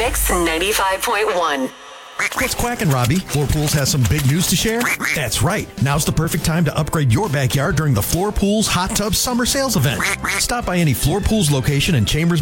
Mix 95.1. What's quacking, Robbie? Floor Pools has some big news to share? That's right. Now's the perfect time to upgrade your backyard during the Floor Pools Hot Tub Summer Sales event. Stop by any Floor Pools location in Chambers,